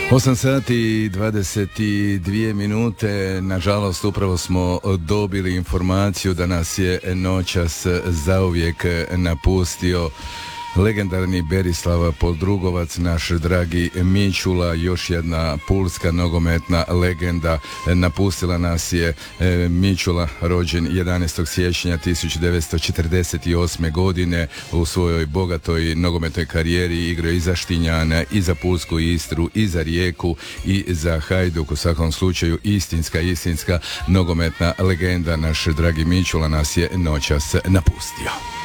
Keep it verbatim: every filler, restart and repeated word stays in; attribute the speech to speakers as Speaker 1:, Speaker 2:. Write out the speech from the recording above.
Speaker 1: osam sati i dvadeset dvije minute. Nažalost, upravo smo dobili informaciju da nas je noćas zauvijek napustio legendarni Berislav Poldrugovac, naš dragi Mićula, još jedna pulska nogometna legenda. Napustila nas je e, Mićula, rođen jedanaestog siječnja tisuću devetsto četrdeset osme godine. U svojoj bogatoj nogometnoj karijeri igrao i za Štinjana, i za Pulsku Istru, i za Rijeku, i za Hajduk. U svakom slučaju istinska, istinska nogometna legenda. Naš dragi Mićula nas je noćas napustio.